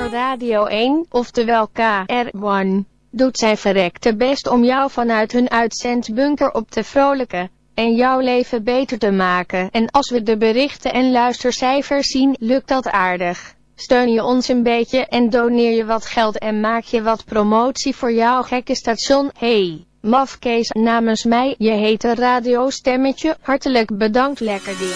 Radio 1, oftewel KR1, doet zijn verrekte best om jou vanuit hun uitzendbunker op te vrolijken en jouw leven beter te maken. En als we de berichten en luistercijfers zien, lukt dat aardig. Steun je ons een beetje en doneer je wat geld en maak je wat promotie voor jouw gekke station. Hey, mafkees, namens mij, je hete radiostemmetje, hartelijk bedankt, lekker ding.